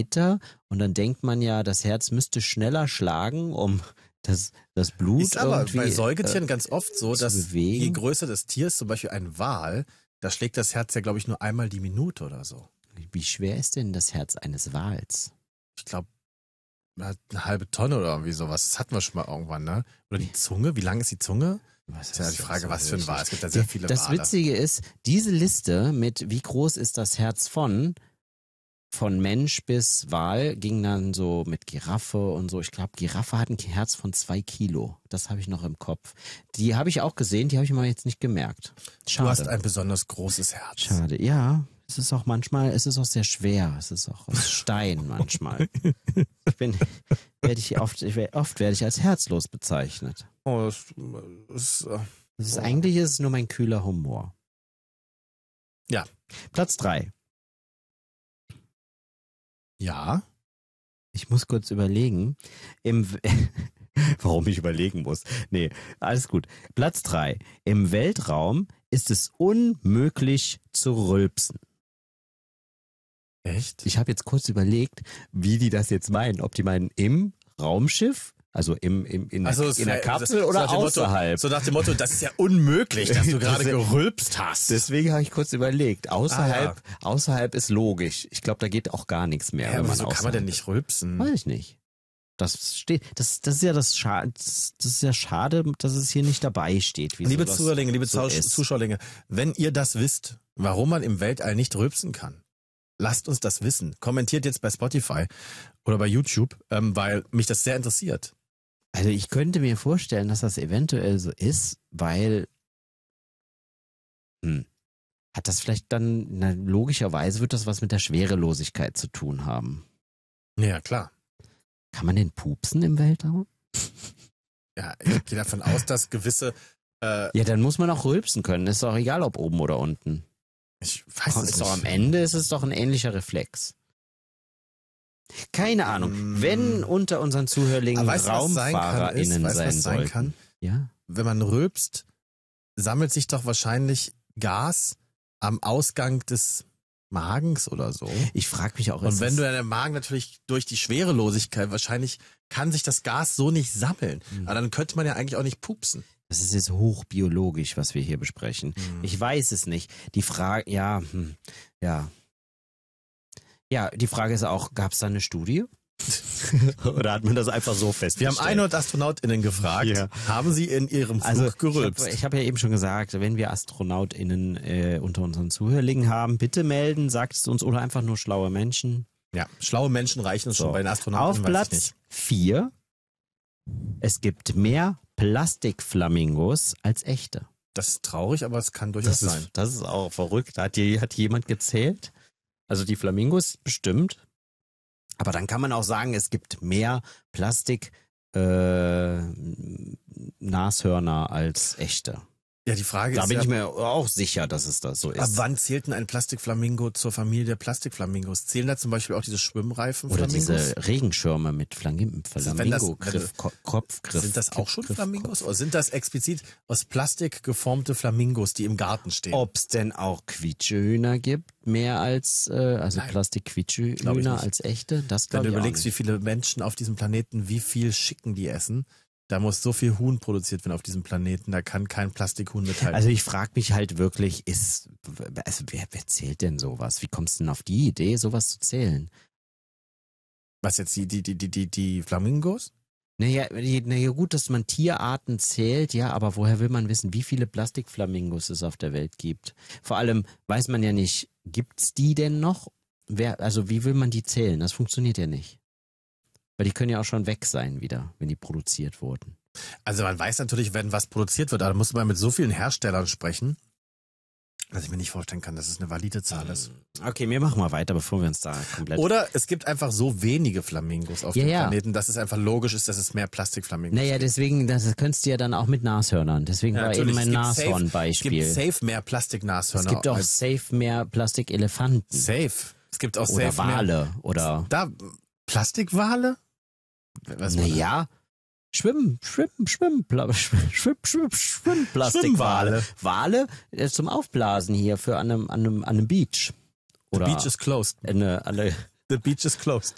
weiter und dann denkt man ja, das Herz müsste schneller schlagen, um das Blut ist aber irgendwie bei Säugetieren ganz oft so, zu dass bewegen. je größer das Tier ist, zum Beispiel ein Wal, da schlägt das Herz ja, glaube ich, nur einmal die Minute oder so. Wie schwer ist denn das Herz eines Wals? Ich glaube, eine halbe Tonne oder irgendwie sowas. Das hatten wir schon mal irgendwann, ne? Oder die Zunge, wie lang ist die Zunge? Was Das ist ja die Frage, so was für ein Wal. richtig? Es gibt ja sehr viele Das Wale. Witzige ist, diese Liste mit wie groß ist das Herz von Mensch bis Wal ging dann so mit Giraffe und so. Ich glaube, Giraffe hat ein Herz von 2 Kilo. Das habe ich noch im Kopf. Die habe ich auch gesehen, die habe ich mal jetzt nicht gemerkt. Schade. Du hast ein besonders großes Herz. Schade, ja. Es ist auch manchmal, es ist auch sehr schwer. Es ist auch aus Stein manchmal. Oft werde ich als herzlos bezeichnet. Oh, Eigentlich ist es nur mein kühler Humor. Ja. Platz 3. Ja. Ich muss kurz überlegen, warum ich überlegen muss. Nee, alles gut. Platz 3. Im Weltraum ist es unmöglich zu rülpsen. Echt? Ich habe jetzt kurz überlegt, wie die das jetzt meinen. Ob die meinen im Raumschiff, also in der Kapsel oder außerhalb. So nach dem Motto, das ist ja unmöglich, dass du gerade gerülpst hast. Deswegen habe ich kurz überlegt. Außerhalb ist logisch. Ich glaube, da geht auch gar nichts mehr. Ja, aber wieso kann man denn nicht rülpsen? Weiß ich nicht. Das ist ja schade, dass es hier nicht dabei steht. Liebe Zuhörlinge, liebe so Zuschauerlinge, wenn ihr das wisst, warum man im Weltall nicht rülpsen kann, lasst uns das wissen. Kommentiert jetzt bei Spotify oder bei YouTube, weil mich das sehr interessiert. Also ich könnte mir vorstellen, dass das eventuell so ist, weil hat das vielleicht dann, logischerweise wird das was mit der Schwerelosigkeit zu tun haben. Ja, klar. Kann man den pupsen im Weltraum? Ja, ich gehe davon aus, dass gewisse... ja, dann muss man auch rülpsen können. Ist doch egal, ob oben oder unten. Ich weiß es nicht. Doch am Ende ist es doch ein ähnlicher Reflex. Keine Ahnung. Wenn unter unseren Zuhörlingen RaumfahrerInnen sein sollten. Ja? Wenn man rülpst, sammelt sich doch wahrscheinlich Gas am Ausgang des Magens oder so. Ich frage mich auch. Und wenn du deinen Magen natürlich durch die Schwerelosigkeit, wahrscheinlich kann sich das Gas so nicht sammeln. Aber dann könnte man ja eigentlich auch nicht pupsen. Das ist jetzt hochbiologisch, was wir hier besprechen. Ich weiß es nicht. Die Frage, ja. Ja, die Frage ist auch, gab es da eine Studie? Oder hat man das einfach so festgestellt? Wir haben 100 AstronautInnen gefragt, haben sie in ihrem Flug gerülpst? Ich hab ja eben schon gesagt, wenn wir AstronautInnen unter unseren Zuhörlingen haben, bitte melden, sagt es uns, oder einfach nur schlaue Menschen. Ja, schlaue Menschen reichen uns schon bei den AstronautInnen. Auf Platz 4, es gibt mehr Plastikflamingos als echte. Das ist traurig, aber es kann durchaus sein. Das ist auch verrückt. Hat jemand gezählt? Also die Flamingos bestimmt. Aber dann kann man auch sagen, es gibt mehr Plastik-Nashörner als echte. Ja, die Frage da ist. Da bin ich mir auch sicher, dass es das so ist. Aber wann zählt denn ein Plastikflamingo zur Familie der Plastikflamingos? Zählen da zum Beispiel auch diese Schwimmreifen-Flamingos? Oder diese Regenschirme mit Flamingo-Griff, Kopfgriff. Sind das auch schon Flamingos? Oder sind das explizit aus Plastik geformte Flamingos, die im Garten stehen? Ob es denn auch Quietschehühner gibt, mehr als, Plastik-Quietschehühner als echte? Das Wenn du ich überlegst, wie viele Menschen auf diesem Planeten, wie viel Chicken die essen, da muss so viel Huhn produziert werden auf diesem Planeten, da kann kein Plastikhuhn mithalten. Also ich frage mich halt wirklich, wer zählt denn sowas? Wie kommst du denn auf die Idee, sowas zu zählen? Was jetzt, die Flamingos? Naja, gut, dass man Tierarten zählt, ja, aber woher will man wissen, wie viele Plastikflamingos es auf der Welt gibt? Vor allem weiß man ja nicht, gibt's die denn noch? Wie will man die zählen? Das funktioniert ja nicht. Weil die können ja auch schon weg sein wieder, wenn die produziert wurden. Also man weiß natürlich, wenn was produziert wird, aber da muss man mit so vielen Herstellern sprechen, dass ich mir nicht vorstellen kann, dass es eine valide Zahl ist. Okay, wir machen mal weiter, bevor wir uns da komplett... Oder es gibt einfach so wenige Flamingos auf dem Planeten, dass es einfach logisch ist, dass es mehr Plastikflamingos gibt. Naja, deswegen, das könntest du ja dann auch mit Nashörnern. Deswegen war eben mein Nashorn-Beispiel. Es gibt safe mehr Plastiknashörner. Es gibt auch safe mehr Plastikelefanten. Safe. Es gibt auch oder safe Wale. Mehr. Oder... Plastikwale? Naja, Schwimmplastikwale. Wale zum Aufblasen hier für an einem Beach. Oder The beach is closed. The beach is closed.